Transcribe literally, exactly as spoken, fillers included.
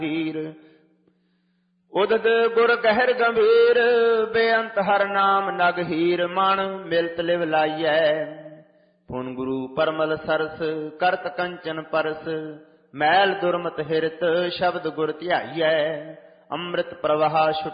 ਹੀਰ। ਉਦਦ ਗੁਰ ਗਹਿਰ ਗੰਭੀਰ, ਬੇਅੰਤ ਹਰ ਨਾਮ ਨਗ ਹੀਰ। ਮਨ ਮਿਲਤ ਲਿਵ ਲਾਈਐ, ਪੁਨ ਗੁਰੂ ਪਰਮਲ ਸਰਸ। ਕਰਤ ਕੰਚਨ ਪਰਸ, ਮੈਲ ਦੁਰਮਤ ਹਿਰਤ। ਸ਼ਬਦ ਗੁਰ ਧਿਆਈਐ, ਅੰਮ੍ਰਿਤ ਪ੍ਰਵਾਹ